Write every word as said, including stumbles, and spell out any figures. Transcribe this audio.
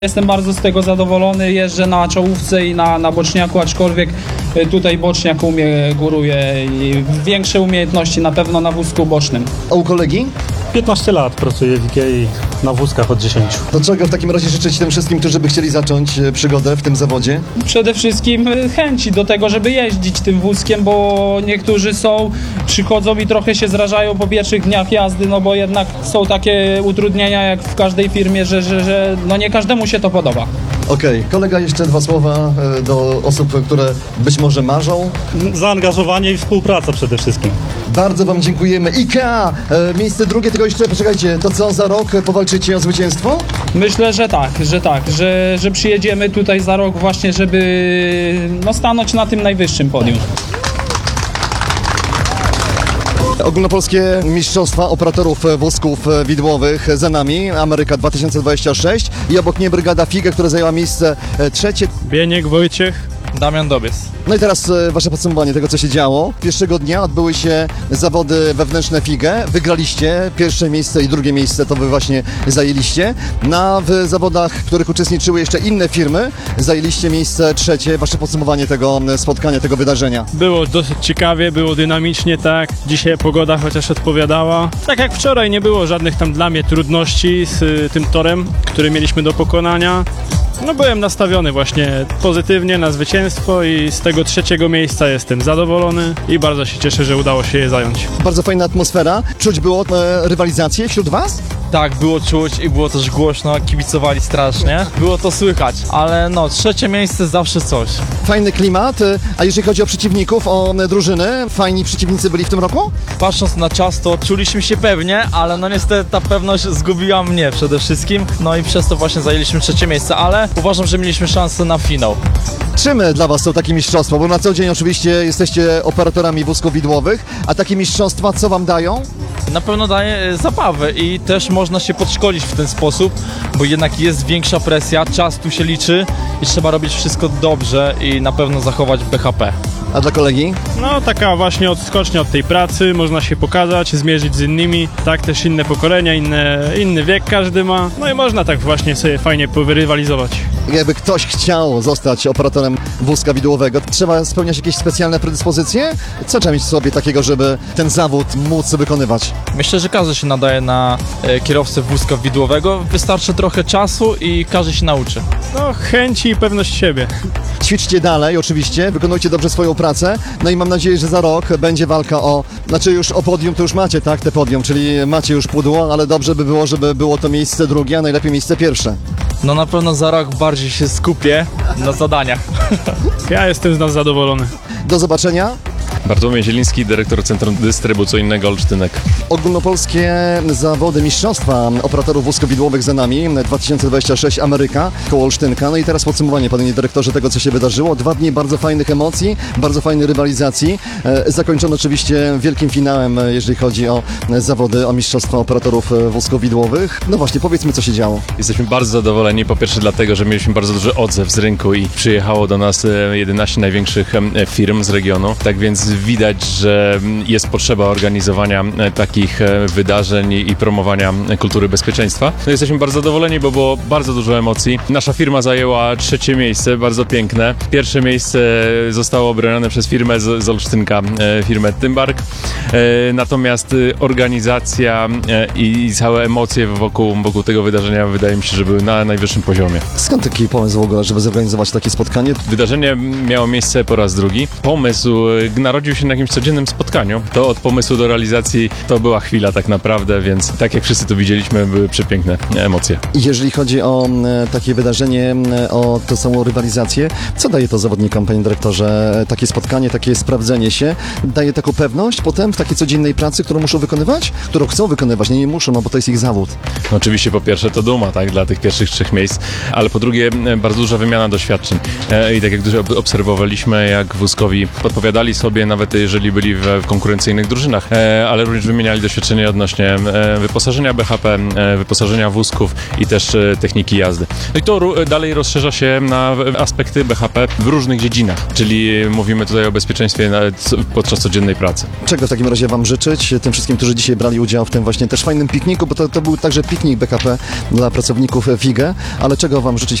Jestem bardzo z tego zadowolony, jeżdżę na czołówce i na, na boczniaku, aczkolwiek tutaj boczniak umie, góruje i większe umiejętności na pewno na wózku bocznym. A u kolegi? piętnaście lat pracuję w Ikei na wózkach od dziesięciu. To czego w takim razie życzyć tym wszystkim, którzy by chcieli zacząć przygodę w tym zawodzie? Przede wszystkim chęci do tego, żeby jeździć tym wózkiem, bo niektórzy są, przychodzą i trochę się zrażają po pierwszych dniach jazdy, no bo jednak są takie utrudnienia jak w każdej firmie, że, że, że no nie każdemu się to podoba. Okej, okay. Kolega, jeszcze dwa słowa do osób, które być może marzą. Zaangażowanie i współpraca przede wszystkim. Bardzo wam dziękujemy. IKEA, e, miejsce drugie, tylko jeszcze, poczekajcie, to co, za rok powalczycie o zwycięstwo? Myślę, że tak, że tak, że, że przyjedziemy tutaj za rok właśnie, żeby no, stanąć na tym najwyższym podium. Ogólnopolskie Mistrzostwa Operatorów Wózków Widłowych za nami, Ameryka dwa tysiące dwadzieścia sześć i obok niej Brygada Figa, która zajęła miejsce trzecie. Bieniek Wojciech, Damian Dobies. No i teraz e, wasze podsumowanie tego, co się działo. Pierwszego dnia odbyły się zawody wewnętrzne Figę. Wygraliście pierwsze miejsce i drugie miejsce, to wy właśnie zajęliście. Na w zawodach, w których uczestniczyły jeszcze inne firmy, zajęliście miejsce trzecie. Wasze podsumowanie tego spotkania, tego wydarzenia. Było dosyć ciekawie, było dynamicznie, tak. Dzisiaj pogoda chociaż odpowiadała. Tak jak wczoraj, nie było żadnych tam dla mnie trudności z y, tym torem, który mieliśmy do pokonania. No byłem nastawiony właśnie pozytywnie na zwycięstwo i z tego trzeciego miejsca jestem zadowolony i bardzo się cieszę, że udało się je zająć. Bardzo fajna atmosfera. Czuć było e, rywalizację wśród was? Tak, było czuć i było też głośno, kibicowali strasznie. Było to słychać, ale no, trzecie miejsce zawsze coś. Fajny klimat. E, a jeżeli chodzi o przeciwników, o e, drużyny, fajni przeciwnicy byli w tym roku? Patrząc na czas, to czuliśmy się pewnie, ale no niestety ta pewność zgubiła mnie przede wszystkim. No i przez to właśnie zajęliśmy trzecie miejsce, ale uważam, że mieliśmy szansę na finał. Czym dla was są takie mistrzostwa? Bo na co dzień oczywiście jesteście operatorami wózków widłowych, a takie mistrzostwa co wam dają? Na pewno daje zabawę i też można się podszkolić w ten sposób, bo jednak jest większa presja, czas tu się liczy i trzeba robić wszystko dobrze i na pewno zachować B H P. A dla kolegi? No taka właśnie odskocznia od tej pracy, można się pokazać, zmierzyć z innymi, tak też inne pokolenia, inne, inny wiek każdy ma, no i można tak właśnie sobie fajnie porywalizować. Jakby ktoś chciał zostać operatorem wózka widłowego, trzeba spełniać jakieś specjalne predyspozycje? Co trzeba mieć w sobie takiego, żeby ten zawód móc wykonywać? Myślę, że każdy się nadaje na e, kierowcę wózka widłowego, wystarczy trochę czasu i każdy się nauczy. No chęci i pewność siebie. Ćwiczcie dalej oczywiście, wykonujcie dobrze swoją pracę, no i mam nadzieję, że za rok będzie walka o, znaczy już o podium to już macie, tak, te podium, czyli macie już pudło, ale dobrze by było, żeby było to miejsce drugie, a najlepiej miejsce pierwsze. No na pewno za rok bardziej się skupię na zadaniach. Ja jestem z nas zadowolony. Do zobaczenia. Bartłomiej Zieliński, dyrektor Centrum Dystrybucyjnego Olsztynek. Ogólnopolskie zawody mistrzostwa operatorów wózków widłowych za nami, dwa tysiące dwadzieścia sześć Ameryka, koło Olsztynka. No i teraz podsumowanie, panie dyrektorze, tego, co się wydarzyło. Dwa dni bardzo fajnych emocji, bardzo fajnej rywalizacji. E, zakończono oczywiście wielkim finałem, jeżeli chodzi o zawody, o mistrzostwa operatorów wózków widłowych. No właśnie, powiedzmy, co się działo. Jesteśmy bardzo zadowoleni, po pierwsze dlatego, że mieliśmy bardzo duży odzew z rynku i przyjechało do nas jedenaście największych firm z regionu. Tak więc widać, że jest potrzeba organizowania takich wydarzeń i promowania kultury bezpieczeństwa. No jesteśmy bardzo zadowoleni, bo było bardzo dużo emocji. Nasza firma zajęła trzecie miejsce, bardzo piękne. Pierwsze miejsce zostało obronione przez firmę z, z Olsztynka, firmę Tymbark. Natomiast organizacja i całe emocje wokół, wokół tego wydarzenia wydaje mi się, że były na najwyższym poziomie. Skąd taki pomysł w ogóle, żeby zorganizować takie spotkanie? Wydarzenie miało miejsce po raz drugi. Pomysł narodził się na jakimś codziennym spotkaniu. To od pomysłu do realizacji to była chwila tak naprawdę, więc tak jak wszyscy to widzieliśmy, były przepiękne emocje. Jeżeli chodzi o e, takie wydarzenie, e, o tę samą rywalizację, co daje to zawodnikom, panie dyrektorze? E, takie spotkanie, takie sprawdzenie się, daje taką pewność potem w takiej codziennej pracy, którą muszą wykonywać? Którą chcą wykonywać, nie, nie muszą, no bo to jest ich zawód. No, oczywiście po pierwsze to duma, tak, dla tych pierwszych trzech miejsc, ale po drugie bardzo duża wymiana doświadczeń. E, I tak jak dużo obserwowaliśmy, jak wózkowi podpowiadali sobie nawet jeżeli byli w konkurencyjnych drużynach, e, ale również wymieniali doświadczenia odnośnie e, wyposażenia B H P, e, wyposażenia wózków i też e, techniki jazdy. No i to ru- dalej rozszerza się na aspekty B H P w różnych dziedzinach, czyli mówimy tutaj o bezpieczeństwie na, co, podczas codziennej pracy. Czego w takim razie Wam życzyć, tym wszystkim, którzy dzisiaj brali udział w tym właśnie też fajnym pikniku, bo to, to był także piknik B H P dla pracowników W I G E, ale czego Wam życzyć